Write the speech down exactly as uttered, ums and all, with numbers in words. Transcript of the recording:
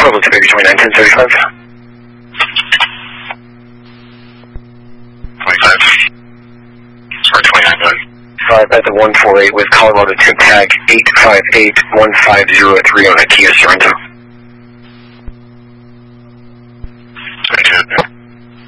Bravo to baby twenty-nine ten thirty-five. twenty-five. Or twenty-nine nine. five at the one four eight with Colorado Tip Tag eight five eight one five zero three on a Kia Sorento.